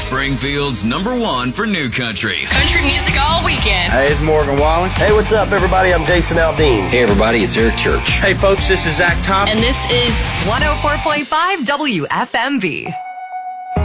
Springfield's #1 for new country. Country music all weekend. Hey, it's Morgan Wallen. Hey, what's up, everybody? I'm Jason Aldean. Hey, everybody, it's Eric Church. Hey, folks, this is Zach Thompson. And this is 104.5 WFMV.